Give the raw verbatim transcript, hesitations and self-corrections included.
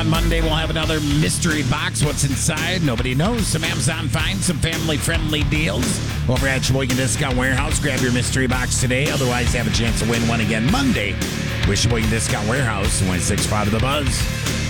on Monday, we'll have another mystery box. What's inside? Nobody knows. Some Amazon finds, some family-friendly deals. Over at Sheboygan Discount Warehouse, grab your mystery box today. Otherwise, have a chance to win one again Monday with Sheboygan Discount Warehouse. one six five of the Buzz.